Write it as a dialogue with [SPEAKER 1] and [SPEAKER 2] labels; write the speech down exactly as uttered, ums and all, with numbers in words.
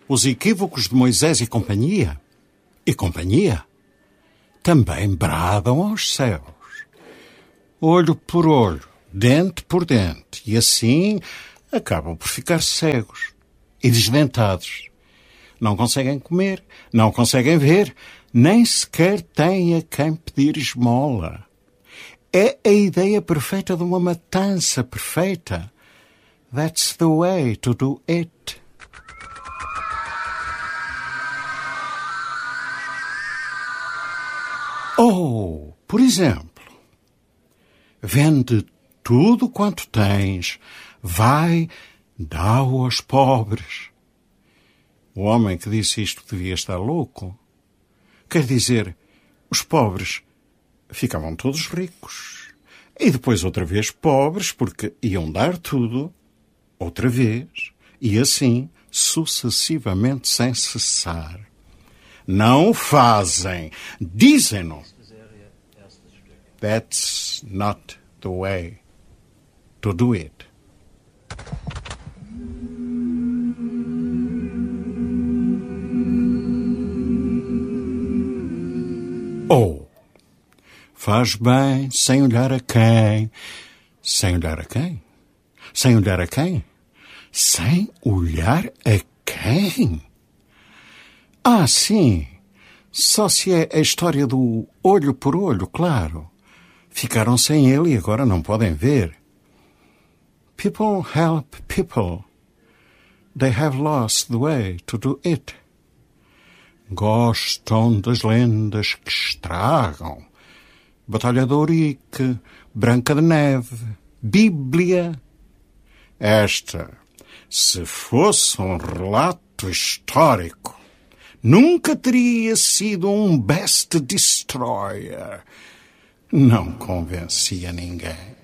[SPEAKER 1] Os equívocos de Moisés e companhia, e companhia, também bradam aos céus. Olho por olho, dente por dente, e assim acabam por ficar cegos e desdentados. Não conseguem comer, não conseguem ver, nem sequer têm a quem pedir esmola. É a ideia perfeita de uma matança perfeita. That's the way to do it. Ou, por exemplo, vende tudo quanto tens, vai, dá-o aos pobres. O homem que disse isto devia estar louco. Quer dizer, os pobres ficavam todos ricos. E depois outra vez pobres, porque iam dar tudo, outra vez, e assim sucessivamente sem cessar. Não o fazem, dizem-no. That's not the way to do it. Ou, faz bem sem olhar a quem? Sem olhar a quem? Sem olhar a quem? Sem olhar a quem? Ah, sim. Só se é a história do olho por olho, claro. Ficaram sem ele e agora não podem ver. People help people. They have lost the way to do it. Gostam das lendas que estragam. Batalha de Ourique, Branca de Neve, Bíblia. Esta, se fosse um relato histórico, nunca teria sido um best destroyer. Não convencia ninguém.